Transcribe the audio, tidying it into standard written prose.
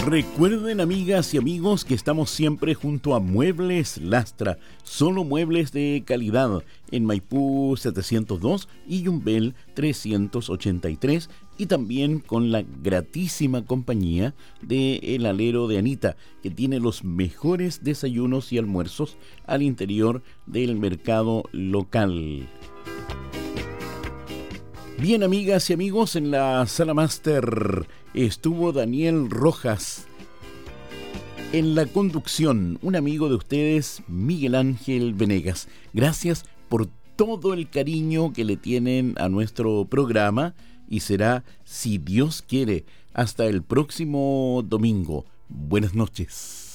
Recuerden, amigas y amigos, que estamos siempre junto a Muebles Lastra, solo muebles de calidad, en Maipú 702 y Yumbel 383, y también con la gratísima compañía de El Alero de Anita, que tiene los mejores desayunos y almuerzos al interior del mercado local. Bien, amigas y amigos, en la sala máster estuvo Daniel Rojas. En la conducción, un amigo de ustedes, Miguel Ángel Venegas. Gracias por todo el cariño que le tienen a nuestro programa, y será, si Dios quiere, hasta el próximo domingo. Buenas noches.